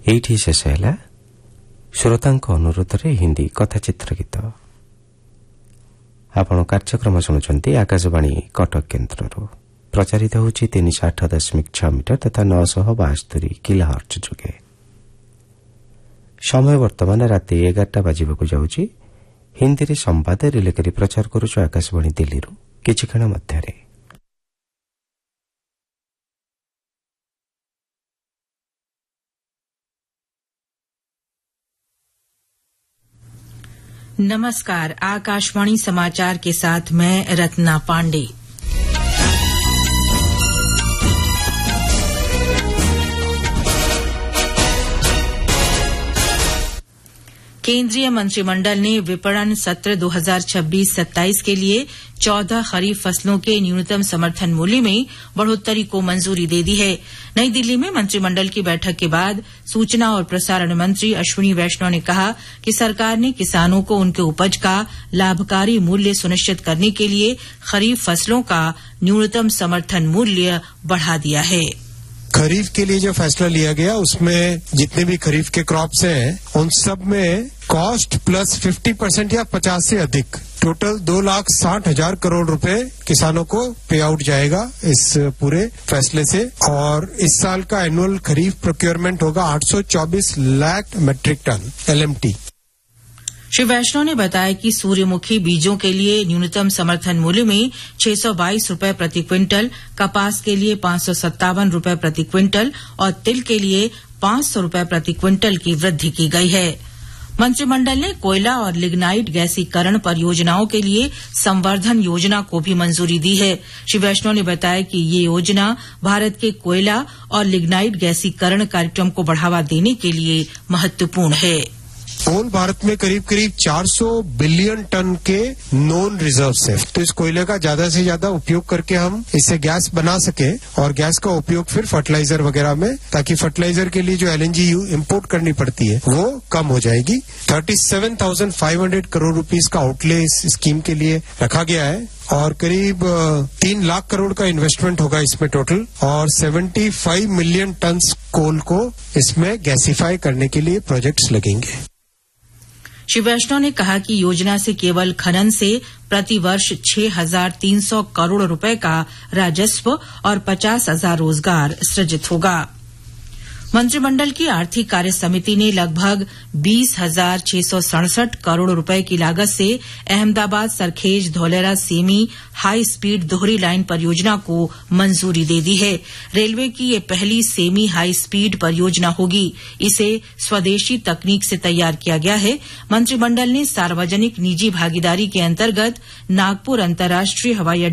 ଏଇଠି ଶେଷ ହେଲା ଶ୍ରୋତାଙ୍କ ଅନୁରୋଧରେ ହିନ୍ଦୀ କଥାଚିତ୍ର ଗୀତ। ଆପଣ କାର୍ଯ୍ୟକ୍ରମ ଶୁଣୁଛନ୍ତି ଆକାଶବାଣୀ କଟକ କେନ୍ଦ୍ରରୁ। ପ୍ରଚାରିତ ହେଉଛି 308.6 ମିଟର ତଥା 972 କିଲୋହର୍ଟ୍ଜ ଯୋଗେ। ସମୟ ବର୍ତ୍ତମାନ ରାତି 11ଟା ବାଜିବାକୁ ଯାଉଛି। ହିନ୍ଦୀରେ ସମ୍ବାଦ ରିଲେ କରି ପ୍ରଚାର କରୁଛୁ ଆକାଶବାଣୀ ଦିଲ୍ଲୀରୁ କିଛି କ୍ଷଣ ମଧ୍ୟରେ। नमस्कार, आकाशवाणी समाचार के साथ मैं रत्ना पांडे। केंद्रीय मंत्रिमंडल ने विपणन सत्र 2026-27 के लिए 14 खरीफ फसलों के न्यूनतम समर्थन मूल्य में बढ़ोत्तरी को मंजूरी दे दी है। नई दिल्ली में मंत्रिमंडल की बैठक के बाद सूचना और प्रसारण मंत्री अश्विनी वैष्णव ने कहा कि सरकार ने किसानों को उनके उपज का लाभकारी मूल्य सुनिश्चित करने के लिए खरीफ फसलों का न्यूनतम समर्थन मूल्य बढ़ा दिया है। खरीफ के लिए जो फैसला लिया गया उसमें जितने भी खरीफ के क्रॉप्स हैं उन सब में कॉस्ट प्लस 50% या 50 से अधिक टोटल 2,60,000 करोड़ रुपए किसानों को पे आउट जाएगा इस पूरे फैसले से। और इस साल का एनुअल खरीफ प्रोक्योरमेंट होगा 824 lakh metric ton LMT। Shri वैष्णव ने बताया कि सूर्यमुखी बीजों के लिए न्यूनतम समर्थन मूल्य में 622 रुपए प्रति क्विंटल, कपास के लिए 557 रुपए प्रति क्विंटल और तिल के लिए 500 रुपए प्रति क्विंटल की वृद्धि की गई है। मंत्रिमंडल ने कोयला और लिग्नाइट गैसीकरण परियोजनाओं के लिए संवर्धन योजना को भी मंजूरी दी है। श्री वैष्णव ने बताया कि ये योजना भारत के कोयला और लिग्नाइट गैसीकरण कार्यक्रम को बढ़ावा देने के लिए महत्वपूर्ण है। होल भारत में करीब 400 बिलियन टन के नॉन रिजर्व्स है, तो इस कोयले का ज्यादा से ज्यादा उपयोग करके हम इससे गैस बना सके और गैस का उपयोग फिर फर्टिलाइजर वगैरह में, ताकि फर्टिलाइजर के लिए जो LNG इंपोर्ट करनी पड़ती है वो कम हो जाएगी। 37,500 करोड़ रुपीस का आउटले इस स्कीम के लिए रखा गया है और करीब 3 लाख करोड़ का इन्वेस्टमेंट होगा इसमें टोटल, और 75 मिलियन टन कोल को इसमें गैसीफाई करने के लिए प्रोजेक्ट्स लगेंगे। श्री वैष्णव ने कहा कि योजना से केवल खनन से प्रतिवर्ष 6,300 करोड़ रुपए का राजस्व और 50,000 रोजगार सृजित होगा। मंत्रिमंडल की आर्थिक कार्य समिति ने लगभग 20,667 करोड़ रुपए की लागत से Ahmedabad Sarkhej Dholera semi high speed दोहरी लाइन परियोजना को मंजूरी दे दी है। रेलवे की ये पहली सेमी हाई स्पीड परियोजना होगी। इसे स्वदेशी तकनीक से तैयार किया गया है। मंत्रिमंडल ने सार्वजनिक निजी भागीदारी के अंतर्गत नागपुर अंतर्राष्ट्रीय हवाई